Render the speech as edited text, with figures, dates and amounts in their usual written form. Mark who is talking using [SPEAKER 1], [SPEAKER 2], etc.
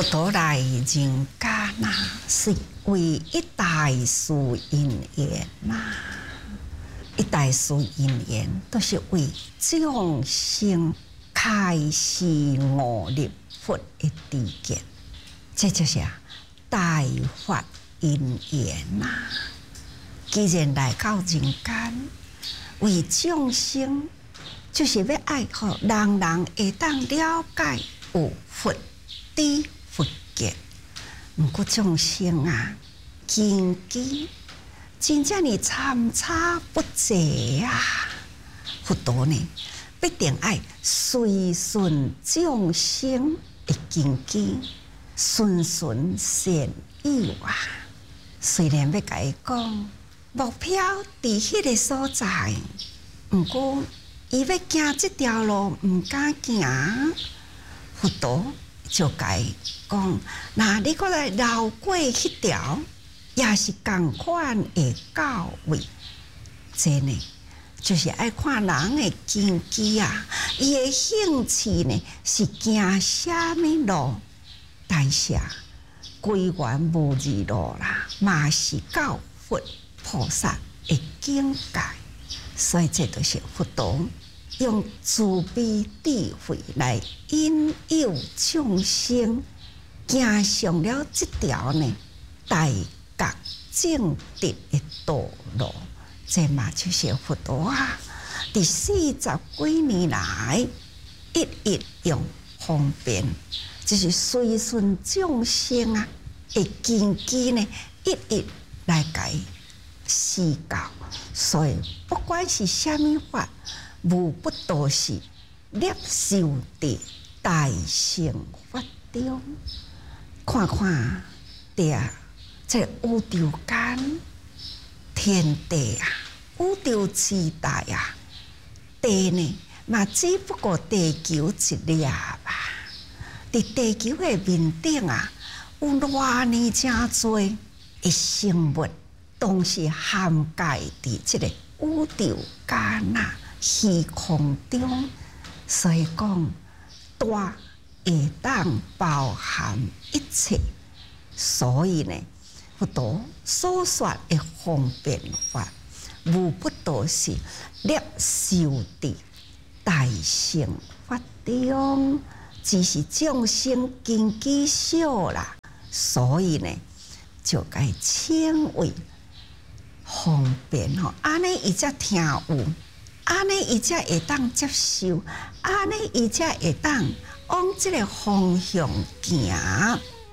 [SPEAKER 1] 佛陀来人间呐，是为一代事因缘呐。一代事因缘都是为众生开示悟入佛的知见，这就是大法因缘呐。既然来到人间，为众生，就是要爱好人人会当了解有佛知佛见。毋过众生啊，根基真正是参差不齐啊！佛陀呢，必定爱随顺众生的根基，循循善诱啊。虽然要甲伊讲目标伫迄个所在，毋过伊要行即条路毋敢行，佛陀就甲伊讲：那你过来绕过迄条，也是同款的教诲。这呢，就是爱看人的根基啊，伊的兴趣呢是行啥物路，但是归元无二路啦，嘛是到佛菩萨的境界。所以这就是佛陀用慈悲智慧来引诱众生行上了这条呢大觉正直的道路。这嘛就是佛陀啊，伫40几年来一直用方便，就是随顺众生啊的根基呢，一直来甲伊施教。所以不管是啥物法，无不都是摄受伫大乘法中。看看这宇宙间天地啊，宇宙之大啊，地呢嘛只不过地球一粒吧。伫地球的面顶啊，有偌尼真多的生物，都是涵盖伫这个宇宙间啊虚空中。所以讲，大会当包含一切。所以呢，佛陀所说的方便法，无不都是摄受伫大乘法中，只是众生根基小啦，所以呢，就该称为方便吼。安尼伊才听有，安尼伊才会当接受，安尼伊才会当往这个方向行。